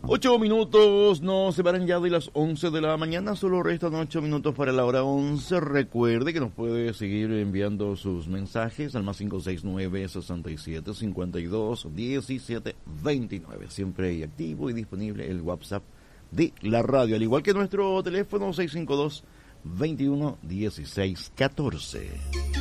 8 minutos, nos separan ya de las 11 de la mañana, solo restan 8 minutos para la hora 11. Recuerde que nos puede seguir enviando sus mensajes al más 569-67-52-17-29. Siempre activo y disponible el WhatsApp de la radio, al igual que nuestro teléfono 652-21-16-14.